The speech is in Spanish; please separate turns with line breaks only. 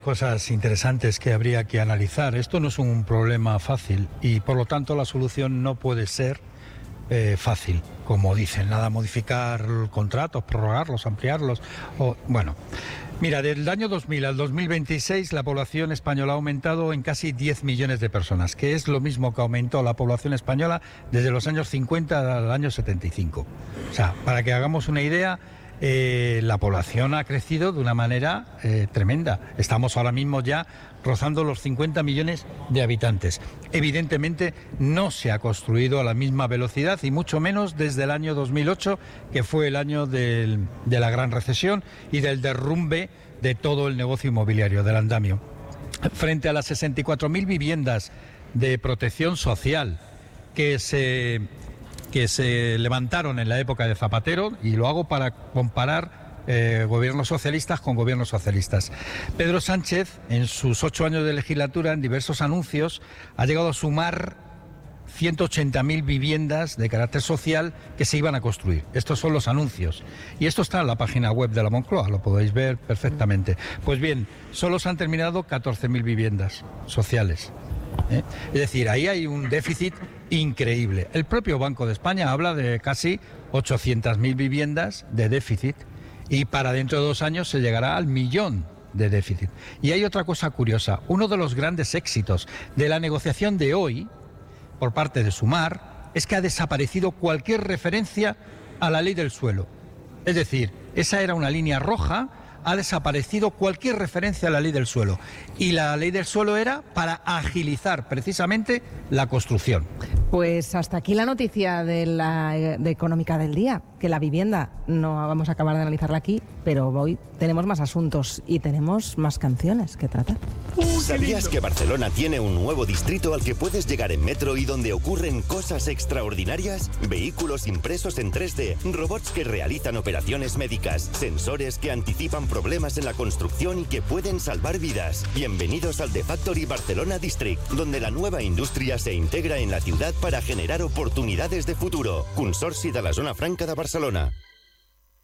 Cosas interesantes que habría que analizar. Esto no es un problema fácil y por lo tanto la solución no puede ser fácil, como dicen, nada modificar contratos, prorrogarlos, ampliarlos. Bueno, mira, del año 2000 al 2026 la población española ha aumentado en casi 10 millones de personas, que es lo mismo que aumentó la población española desde los años 50 al año 75. O sea, para que hagamos una idea, la población ha crecido de una manera tremenda. Estamos ahora mismo ya rozando los 50 millones de habitantes. Evidentemente no se ha construido a la misma velocidad y mucho menos desde el año 2008, que fue el año de la gran recesión y del derrumbe de todo el negocio inmobiliario, del andamio. Frente a las 64.000 viviendas de protección social que se levantaron en la época de Zapatero, y lo hago para comparar gobiernos socialistas con gobiernos socialistas. Pedro Sánchez, en sus 8 años de legislatura, en diversos anuncios, ha llegado a sumar 180.000 viviendas de carácter social que se iban a construir. Estos son los anuncios. Y esto está en la página web de la Moncloa, lo podéis ver perfectamente. Pues bien, solo se han terminado 14.000 viviendas sociales. Es decir, ahí hay un déficit increíble. El propio Banco de España habla de casi 800.000 viviendas de déficit y para dentro de 2 años se llegará al 1.000.000 de déficit. Y hay otra cosa curiosa. Uno de los grandes éxitos de la negociación de hoy por parte de Sumar es que ha desaparecido cualquier referencia a la ley del suelo. Es decir, esa era una línea roja. Ha desaparecido cualquier referencia a la ley del suelo. Y la ley del suelo era para agilizar precisamente la construcción.
Pues hasta aquí la noticia de Económica del día, que la vivienda no vamos a acabar de analizarla aquí, pero hoy tenemos más asuntos y tenemos más canciones que tratar.
¿Sabías que Barcelona tiene un nuevo distrito al que puedes llegar en metro y donde ocurren cosas extraordinarias? Vehículos impresos en 3D, robots que realizan operaciones médicas, sensores que anticipan problemas en la construcción y que pueden salvar vidas. Bienvenidos al The Factory Barcelona District, donde la nueva indústria se integra en la ciudad para generar oportunidades de futuro. Consorci de la Zona Franca de Barcelona.